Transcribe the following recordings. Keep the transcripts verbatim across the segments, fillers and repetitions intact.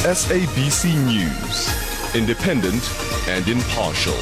S A B C News, independent and impartial.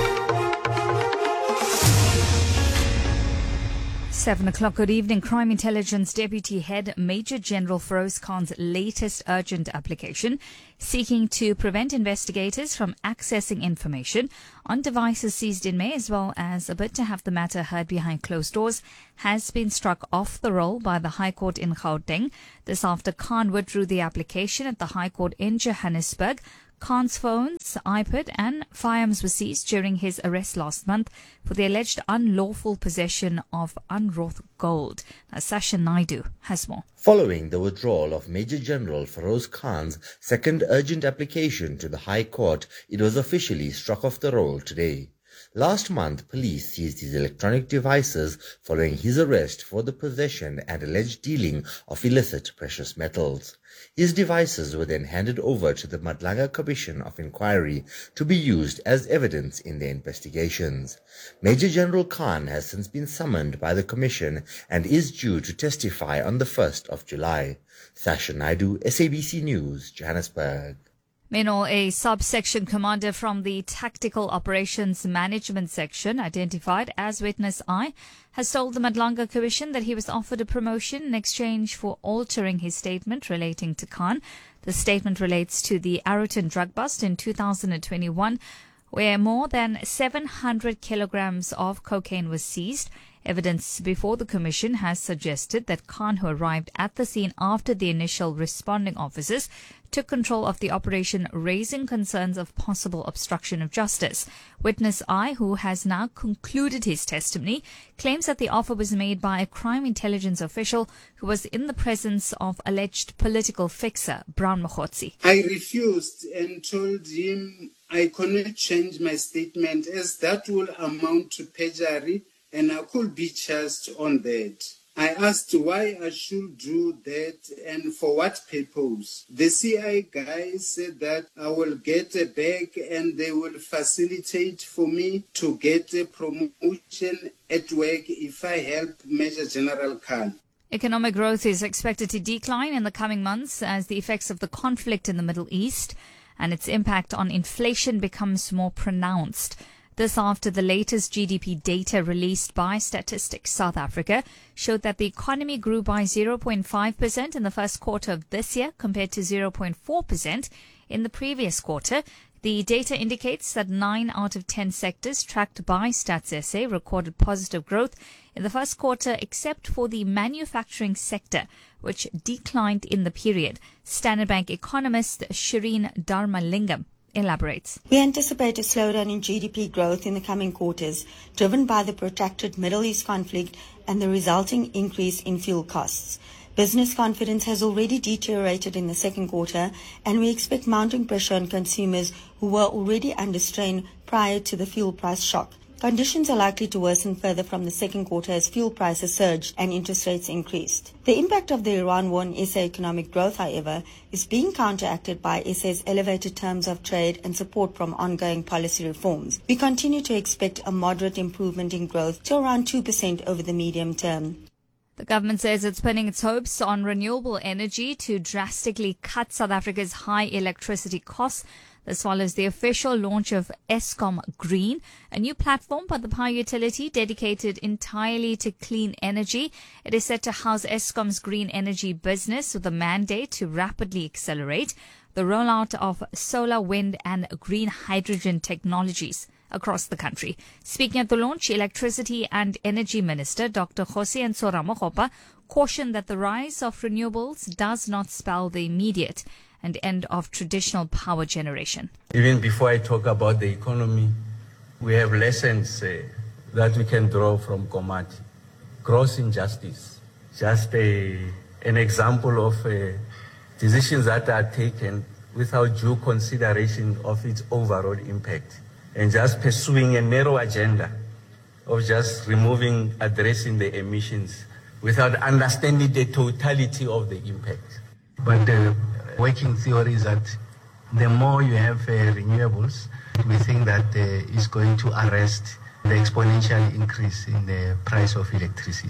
Seven o'clock, good evening. Crime Intelligence Deputy Head Major General Feroz Khan's latest urgent application seeking to prevent investigators from accessing information on devices seized in May, as well as a bid to have the matter heard behind closed doors, has been struck off the roll by the High Court in Gauteng. This after Khan withdrew the application at the High Court in Johannesburg. Khan's phones, iPad and firearms were seized during his arrest last month for the alleged unlawful possession of unwrought gold. Now, Sasha Naidu has more. Following the withdrawal of Major General Feroz Khan's second urgent application to the High Court, it was officially struck off the roll today. Last month, police seized his electronic devices following his arrest for the possession and alleged dealing of illicit precious metals. His devices were then handed over to the Madlanga Commission of Inquiry to be used as evidence in their investigations. Major General Khan has since been summoned by the Commission and is due to testify on the first of July. Sasha Naidu, S A B C News, Johannesburg. Meanwhile, a subsection commander from the Tactical Operations Management Section, identified as Witness I, has told the Madlanga Commission that he was offered a promotion in exchange for altering his statement relating to Khan. The statement relates to the Arrowton drug bust in two thousand twenty-one, where more than seven hundred kilograms of cocaine was seized. Evidence before the Commission has suggested that Khan, who arrived at the scene after the initial responding officers took control of the operation, raising concerns of possible obstruction of justice. Witness I, who has now concluded his testimony, claims that the offer was made by a crime intelligence official who was in the presence of alleged political fixer Brown Mokhotsi. I refused and told him I could not change my statement as that will amount to perjury and I could be charged on that. I asked why I should do that and for what purpose. The C I guy said that I will get a bag and they will facilitate for me to get a promotion at work if I help Major General Khan. Economic growth is expected to decline in the coming months as the effects of the conflict in the Middle East and its impact on inflation becomes more pronounced. This after the latest G D P data released by Statistics South Africa showed that the economy grew by zero point five percent in the first quarter of this year compared to zero point four percent in the previous quarter. The data indicates that nine out of ten sectors tracked by Stats S A recorded positive growth in the first quarter except for the manufacturing sector, which declined in the period. Standard Bank economist Shireen Dharmalingam elaborates. We anticipate a slowdown in G D P growth in the coming quarters, driven by the protracted Middle East conflict and the resulting increase in fuel costs. Business confidence has already deteriorated in the second quarter, and we expect mounting pressure on consumers who were already under strain prior to the fuel price shock. Conditions are likely to worsen further from the second quarter as fuel prices surged and interest rates increased. The impact of the Iran war on S A economic growth, however, is being counteracted by S A's elevated terms of trade and support from ongoing policy reforms. We continue to expect a moderate improvement in growth to around two percent over the medium term. The government says it's pinning its hopes on renewable energy to drastically cut South Africa's high electricity costs. This follows the official launch of Eskom Green, a new platform by the power utility dedicated entirely to clean energy. It is set to house Eskom's green energy business with a mandate to rapidly accelerate the rollout of solar, wind and green hydrogen technologies across the country. Speaking at the launch, Electricity and Energy Minister Doctor Kgosientsho Ramokgopa cautioned that the rise of renewables does not spell the immediate and end of traditional power generation. Even before I talk about the economy, we have lessons uh, that we can draw from Komati. Gross injustice, just a, an example of uh, decisions that are taken without due consideration of its overall impact, and just pursuing a narrow agenda of just removing, addressing the emissions without understanding the totality of the impact. But the working theory is that the more you have uh, renewables, we think that uh, is going to arrest the exponential increase in the price of electricity.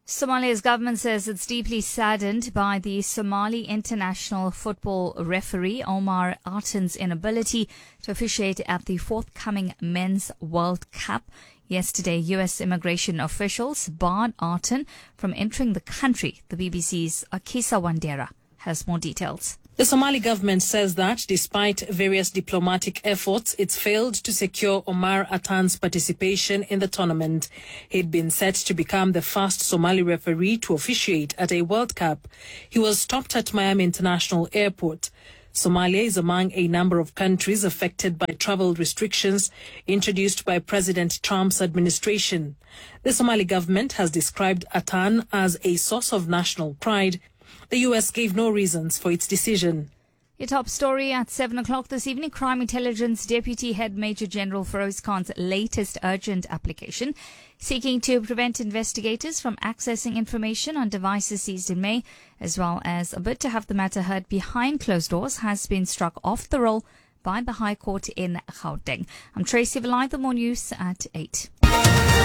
Somalia's government says it's deeply saddened by the Somali international football referee Omar Artan's inability to officiate at the forthcoming Men's World Cup. Yesterday, U S immigration officials barred Artan from entering the country. The B B C's Akisa Wandera has more details. The Somali government says that despite various diplomatic efforts, it's failed to secure Omar Artan's participation in the tournament. He'd been set to become the first Somali referee to officiate at a World Cup. He was stopped at Miami International Airport. Somalia is among a number of countries affected by travel restrictions introduced by President Trump's administration. The Somali government has described Artan as a source of national pride. The U S gave no reasons for its decision. Your top story at seven o'clock this evening. Crime Intelligence Deputy Head Major General Feroz Khan's latest urgent application seeking to prevent investigators from accessing information on devices seized in May, as well as a bid to have the matter heard behind closed doors, has been struck off the roll by the High Court in Gauteng. I'm Tracy Valai, the More News at eight.